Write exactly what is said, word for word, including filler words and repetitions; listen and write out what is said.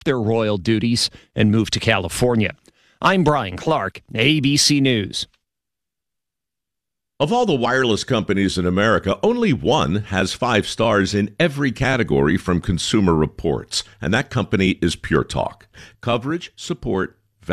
their royal duties and move to California. I'm Brian Clark, A B C News. Of all the wireless companies in America, only one has five stars in every category from Consumer Reports, and that company is Pure Talk. Coverage, support,